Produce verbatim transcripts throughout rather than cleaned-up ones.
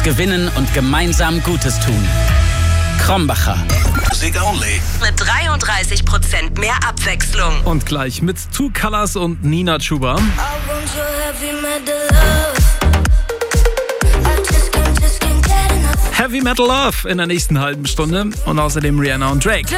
gewinnen und gemeinsam Gutes tun. Krombacher. Music Only. Mit dreiunddreißig Prozent mehr Abwechslung. Und gleich mit Two Colors und Nina Chuba. Heavy Metal Love in der nächsten halben Stunde und außerdem Rihanna und Drake.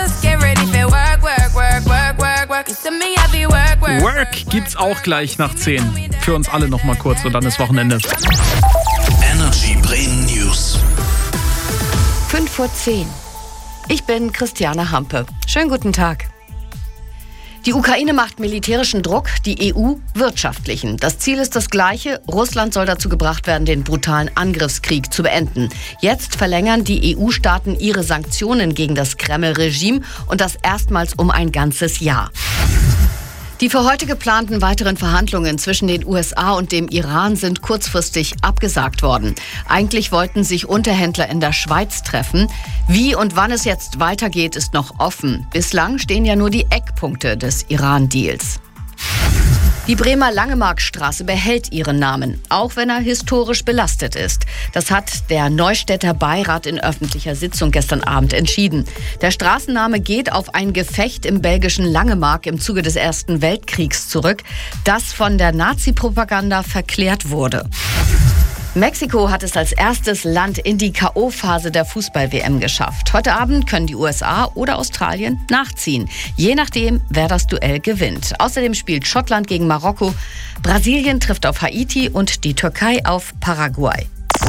Work gibt's auch gleich nach zehn. Für uns alle noch mal kurz und dann ist Wochenende. Energy Bremen News. fünf vor zehn. Ich bin Christiane Hampe. Schönen guten Tag. Die Ukraine macht militärischen Druck, die E U wirtschaftlichen. Das Ziel ist das gleiche. Russland soll dazu gebracht werden, den brutalen Angriffskrieg zu beenden. Jetzt verlängern die E U-Staaten ihre Sanktionen gegen das Kreml-Regime und das erstmals um ein ganzes Jahr. Die für heute geplanten weiteren Verhandlungen zwischen den U S A und dem Iran sind kurzfristig abgesagt worden. Eigentlich wollten sich Unterhändler in der Schweiz treffen. Wie und wann es jetzt weitergeht, ist noch offen. Bislang stehen ja nur die Eckpunkte des Iran-Deals. Die Bremer Langemarkstraße behält ihren Namen, auch wenn er historisch belastet ist. Das hat der Neustädter Beirat in öffentlicher Sitzung gestern Abend entschieden. Der Straßenname geht auf ein Gefecht im belgischen Langemark im Zuge des Ersten Weltkriegs zurück, das von der Nazi-Propaganda verklärt wurde. Mexiko hat es als erstes Land in die K O-Phase der Fußball-W M geschafft. Heute Abend können die U S A oder Australien nachziehen, je nachdem, wer das Duell gewinnt. Außerdem spielt Schottland gegen Marokko, Brasilien trifft auf Haiti und die Türkei auf Paraguay.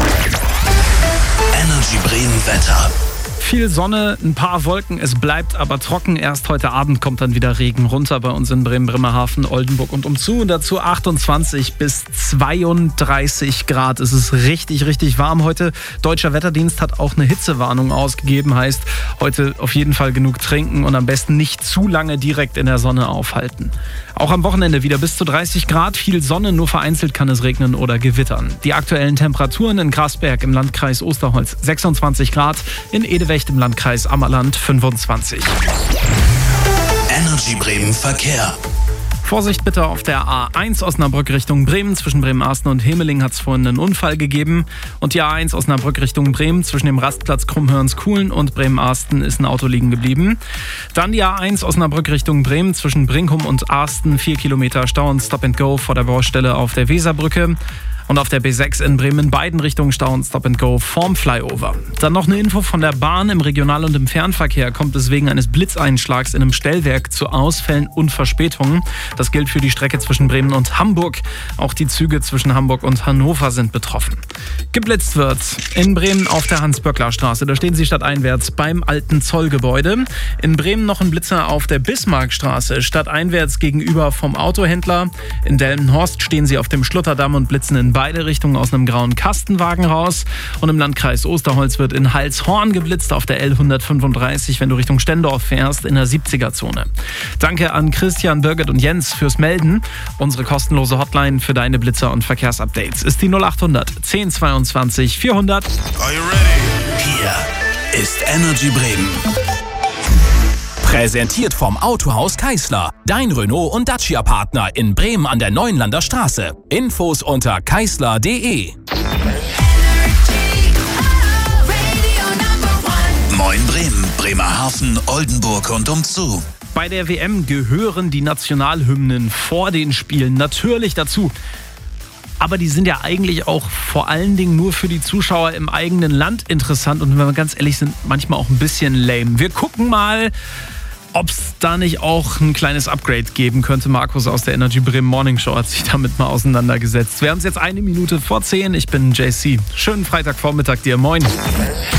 Energy Bremen Wetter. Viel Sonne, ein paar Wolken, es bleibt aber trocken. Erst heute Abend kommt dann wieder Regen runter bei uns in Bremen, Bremerhaven, Oldenburg und umzu. Und dazu achtundzwanzig bis zweiunddreißig Grad. Es ist richtig, richtig warm heute. Deutscher Wetterdienst hat auch eine Hitzewarnung ausgegeben. Heißt, heute auf jeden Fall genug trinken und am besten nicht zu lange direkt in der Sonne aufhalten. Auch am Wochenende wieder bis zu dreißig Grad. Viel Sonne, nur vereinzelt kann es regnen oder gewittern. Die aktuellen Temperaturen in Grasberg im Landkreis Osterholz sechsundzwanzig Grad, in Edewecht im Landkreis Ammerland fünfundzwanzig. Energy Bremen Verkehr. Vorsicht bitte auf der A eins Osnabrück Richtung Bremen. Zwischen Bremen-Arsten und Hemeling hat es vorhin einen Unfall gegeben. Und die A eins Osnabrück Richtung Bremen. Zwischen dem Rastplatz Krummhörnskuhlen und Bremen-Arsten ist ein Auto liegen geblieben. Dann die A eins Osnabrück Richtung Bremen. Zwischen Brinkum und Arsten vier Kilometer Stau und Stop and Go vor der Baustelle auf der Weserbrücke. Und auf der B sechs in Bremen in beiden Richtungen Stau und Stop and Go vorm Flyover. Dann noch eine Info von der Bahn. Im Regional- und im Fernverkehr kommt es wegen eines Blitzeinschlags in einem Stellwerk zu Ausfällen und Verspätungen. Das gilt für die Strecke zwischen Bremen und Hamburg. Auch die Züge zwischen Hamburg und Hannover sind betroffen. Geblitzt wird in Bremen auf der Hans-Böckler-Straße. Da stehen sie stadteinwärts beim alten Zollgebäude. In Bremen noch ein Blitzer auf der Bismarckstraße, stadteinwärts gegenüber vom Autohändler. In Delmenhorst stehen sie auf dem Schlutterdamm und blitzen in beide Richtungen aus einem grauen Kastenwagen raus. Und im Landkreis Osterholz wird in Halshorn geblitzt auf der L hundertfünfunddreißig, wenn du Richtung Stendorf fährst, in der siebziger-Zone. Danke an Christian, Birgit und Jens fürs Melden. Unsere kostenlose Hotline für deine Blitzer- und Verkehrsupdates ist die null achthundert zehn zweiundzwanzig vierhundert. Are you ready? Hier ist Energy Bremen. Präsentiert vom Autohaus Keisler. Dein Renault- und Dacia-Partner in Bremen an der Neuenlander Straße. Infos unter keisler punkt de. Moin Bremen, Bremerhaven, Oldenburg und umzu. Bei der W M gehören die Nationalhymnen vor den Spielen natürlich dazu. Aber die sind ja eigentlich auch vor allen Dingen nur für die Zuschauer im eigenen Land interessant und wenn wir ganz ehrlich sind, manchmal auch ein bisschen lame. Wir gucken mal, ob es da nicht auch ein kleines Upgrade geben könnte. Markus aus der Energy Bremen Morning Show hat sich damit mal auseinandergesetzt. Wir haben es jetzt eine Minute vor zehn. Ich bin J C. Schönen Freitagvormittag dir. Moin.